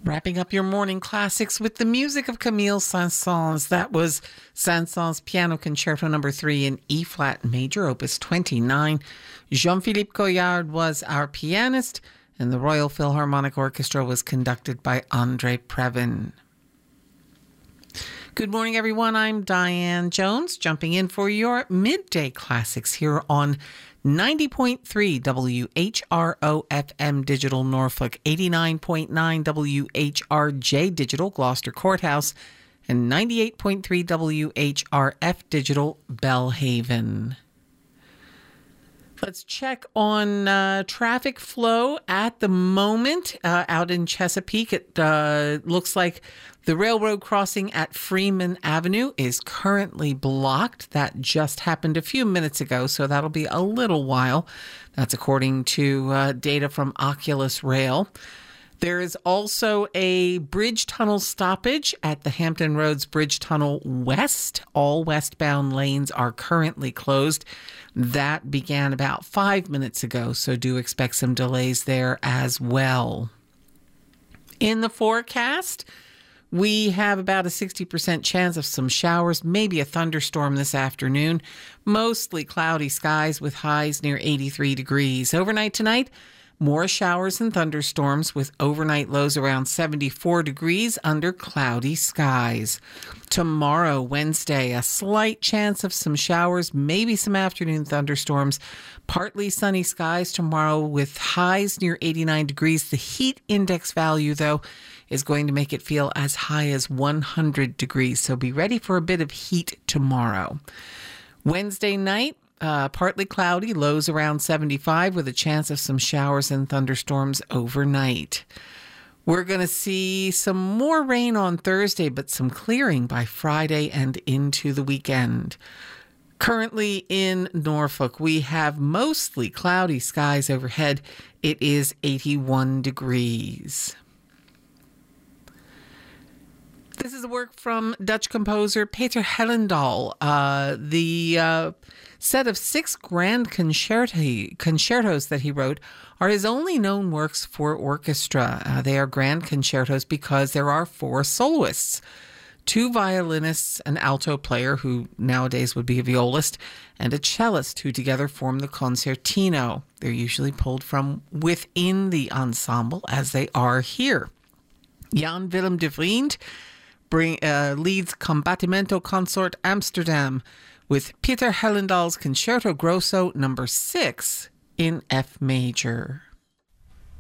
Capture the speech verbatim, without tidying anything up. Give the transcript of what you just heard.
Wrapping up your morning classics with the music of Camille Saint-Saëns. That was Saint-Saëns Piano Concerto number three in E-flat major, opus twenty-nine. Jean-Philippe Couillard was our pianist, and the Royal Philharmonic Orchestra was conducted by André Previn. Good morning, everyone. I'm Diane Jones, jumping in for your midday classics here on ninety point three W H R O F M Digital Norfolk, eighty-nine point nine W H R J Digital Gloucester Courthouse, and ninety-eight point three W H R F Digital Bellhaven. Let's check on uh, traffic flow at the moment uh, out in Chesapeake. It uh, looks like the railroad crossing at Freeman Avenue is currently blocked. That just happened a few minutes ago, so that'll be a little while. That's according to uh, data from Oculus Rail. There is also a bridge tunnel stoppage at the Hampton Roads Bridge Tunnel West. All westbound lanes are currently closed. That began about five minutes ago, so do expect some delays there as well. In the forecast, we have about a sixty percent chance of some showers, maybe a thunderstorm this afternoon. Mostly cloudy skies with highs near eighty-three degrees. Overnight tonight, more showers and thunderstorms with overnight lows around seventy-four degrees under cloudy skies. Tomorrow, Wednesday, a slight chance of some showers, maybe some afternoon thunderstorms. Partly sunny skies tomorrow with highs near eighty-nine degrees. The heat index value, though, is going to make it feel as high as one hundred degrees. So be ready for a bit of heat tomorrow. Wednesday night, Uh, partly cloudy, lows around seventy-five with a chance of some showers and thunderstorms overnight. We're going to see some more rain on Thursday, but some clearing by Friday and into the weekend. Currently in Norfolk, we have mostly cloudy skies overhead. It is eighty-one degrees. This is a work from Dutch composer Peter Hellendaal. Uh, the uh, set of six grand concerti, concertos that he wrote are his only known works for orchestra. Uh, they are grand concertos because there are four soloists, two violinists, an alto player, who nowadays would be a violist, and a cellist, who together form the concertino. They're usually pulled from within the ensemble, as they are here. Jan Willem de Vriend Bring, uh, leads Combattimento Consort Amsterdam with Peter Hellendaal's Concerto Grosso number six in F major.